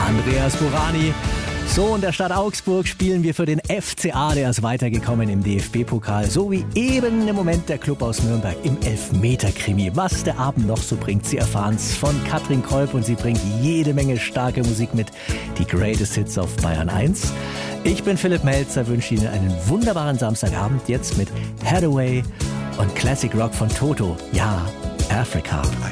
Andreas Burani. So, in der Stadt Augsburg spielen wir für den FCA, der ist weitergekommen im DFB-Pokal. So wie eben im Moment der Club aus Nürnberg im Elfmeter-Krimi. Was der Abend noch so bringt, Sie erfahren's von Katrin Kolb und sie bringt jede Menge starke Musik mit. Die Greatest Hits auf Bayern 1. Ich bin Philipp Melzer, wünsche Ihnen einen wunderbaren Samstagabend. Jetzt mit Hathaway und Classic Rock von Toto. Ja, Africa.